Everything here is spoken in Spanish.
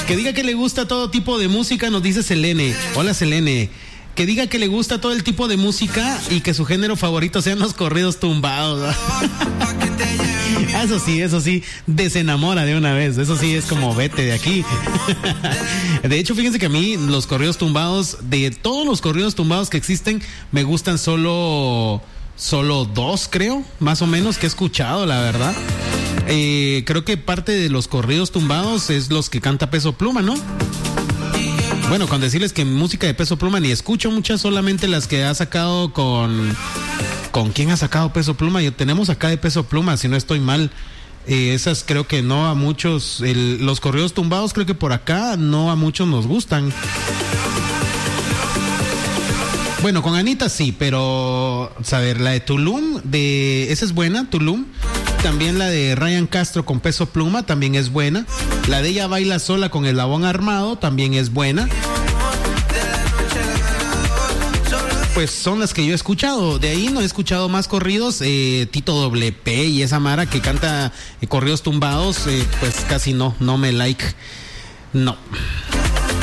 Que diga que le gusta todo tipo de música, nos dice Selene. Hola, Selene. Que diga que le gusta todo el tipo de música y que su género favorito sean los corridos tumbados. Eso sí, desenamora de una vez. Eso sí es como vete de aquí. De hecho, fíjense que a mí los corridos tumbados, de todos los corridos tumbados que existen, me gustan solo dos, creo, más o menos, que he escuchado, la verdad. Creo que parte de los corridos tumbados es los que canta Peso Pluma, ¿no? Bueno, con decirles que música de Peso Pluma ni escucho muchas, solamente las que ha sacado con... ¿Con quién ha sacado Peso Pluma? Tenemos acá de Peso Pluma, si no estoy mal. Esas creo que no a muchos... los corridos tumbados creo que por acá no a muchos nos gustan. Bueno, con Anita sí, pero... Saber, la de Tulum, esa es buena, Tulum. También la de Ryan Castro con Peso Pluma también es buena. La de Ella Baila Sola con Eslabón Armado también es buena. Pues son las que yo he escuchado. De ahí no he escuchado más corridos. Tito WP y esa Mara que canta corridos tumbados, pues casi no me like. No.